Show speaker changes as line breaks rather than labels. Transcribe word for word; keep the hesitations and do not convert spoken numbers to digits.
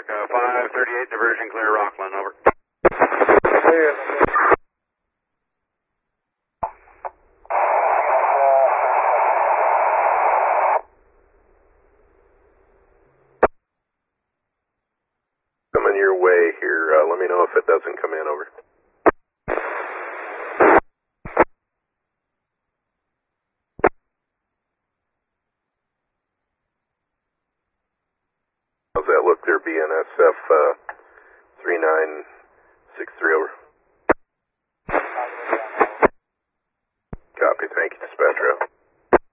uh, five thirty-eight, diversion clear, Rockland, over.
Clear.
Coming your way here. Uh, let me know if it doesn't come in, over. How's that look there, B N S F uh, three nine six three, over? Copy, thank you, dispatcher out.